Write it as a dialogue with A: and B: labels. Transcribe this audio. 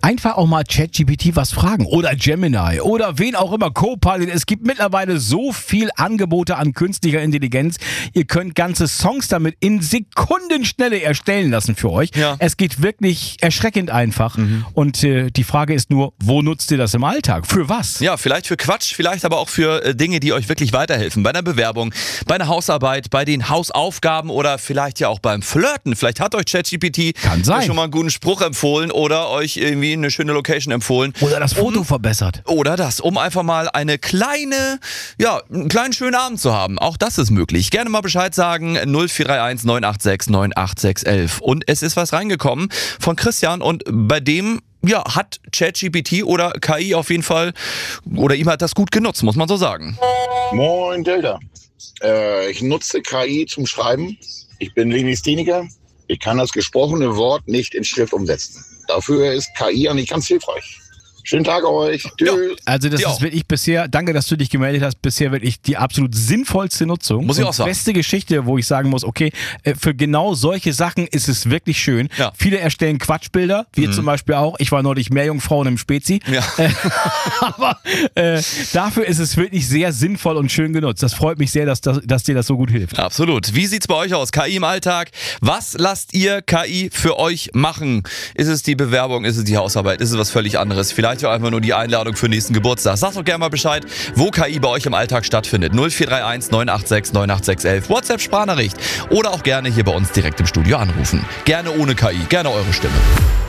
A: Einfach auch mal ChatGPT was fragen oder Gemini oder wen auch immer, Copilot. Es gibt mittlerweile so viel Angebote an künstlicher Intelligenz. Ihr könnt ganze Songs damit in Sekundenschnelle erstellen lassen für euch.
B: Ja.
A: Es geht wirklich erschreckend einfach. Und die Frage ist nur, wo nutzt ihr das im Alltag? Für was?
B: Ja, vielleicht für Quatsch, vielleicht aber auch für Dinge, die euch wirklich weiterhelfen. Bei einer Bewerbung, bei einer Hausarbeit, bei den Hausaufgaben oder vielleicht ja auch beim Flirten. Vielleicht hat euch ChatGPT schon mal einen guten Spruch empfohlen oder euch irgendwie eine schöne Location empfohlen.
A: Oder das Foto verbessert.
B: Oder das, um einfach mal einen kleinen schönen Abend zu haben. Auch das ist möglich. Gerne mal Bescheid sagen, 0431 986 98611. Und es ist was reingekommen von Christian und bei dem hat ChatGPT oder KI auf jeden Fall, oder ihm hat das gut genutzt, muss man so sagen.
C: Moin Delta. Ich nutze KI zum Schreiben. Ich bin Legastheniker. Ich kann das gesprochene Wort nicht in Schrift umsetzen. Dafür ist KI eigentlich ganz hilfreich. Schönen Tag euch. Tschüss.
A: Ja, also das ist wirklich bisher, danke, dass du dich gemeldet hast, bisher wirklich die absolut sinnvollste Nutzung.
B: Muss ich auch sagen.
A: Beste Geschichte, wo ich sagen muss, okay, für genau solche Sachen ist es wirklich schön.
B: Ja.
A: Viele erstellen Quatschbilder, wir zum Beispiel auch. Ich war neulich Meerjungfrauen im Spezi.
B: Ja.
A: Aber dafür ist es wirklich sehr sinnvoll und schön genutzt. Das freut mich sehr, dass dir das so gut hilft.
B: Absolut. Wie sieht's bei euch aus? KI im Alltag. Was lasst ihr KI für euch machen? Ist es die Bewerbung? Ist es die Hausarbeit? Ist es was völlig anderes? Vielleicht auch einfach nur die Einladung für den nächsten Geburtstag. Sagt doch gerne mal Bescheid, wo KI bei euch im Alltag stattfindet. 0431 986 98611. WhatsApp-Sprachnachricht. Oder auch gerne hier bei uns direkt im Studio anrufen. Gerne ohne KI. Gerne eure Stimme.